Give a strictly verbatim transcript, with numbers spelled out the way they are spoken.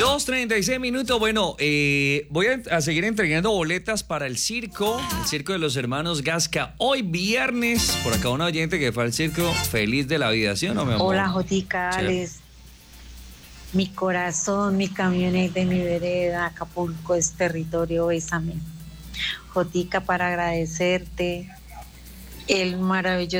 dos treinta y seis minutos. Bueno, eh, voy a, a seguir entregando boletas para el circo, el circo de los hermanos Gasca. Hoy viernes, por acá una oyente que fue al circo, feliz de la vida, ¿sí o no, mi amor? Hola, Jotica, Alex. Mi corazón, mi camioneta, mi vereda, Acapulco es territorio, bésame. Jotica, para agradecerte el maravilloso